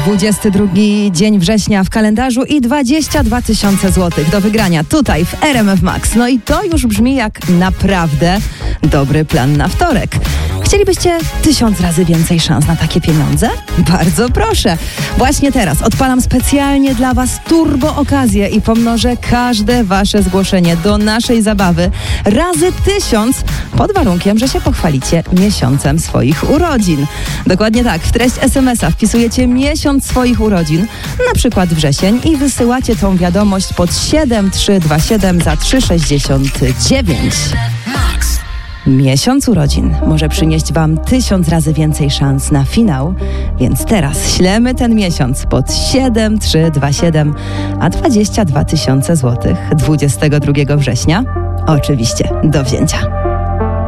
22 dzień września w kalendarzu i 22 000 złotych do wygrania tutaj w RMF Max. No i to już brzmi jak naprawdę dobry plan na wtorek. Chcielibyście 1000 razy więcej szans na takie pieniądze? Bardzo proszę. Właśnie teraz odpalam specjalnie dla Was turbo okazję i pomnożę każde Wasze zgłoszenie do naszej zabawy razy 1000 pod warunkiem, że się pochwalicie miesiącem swoich urodzin. Dokładnie tak. W treść SMS-a wpisujecie miesiąc swoich urodzin, na przykład wrzesień, i wysyłacie tą wiadomość pod 7327 za 3,69. Miesiąc urodzin może przynieść Wam 1000 razy więcej szans na finał, więc teraz ślemy ten miesiąc pod 7327, a 22 000 złotych 22 września oczywiście do wzięcia.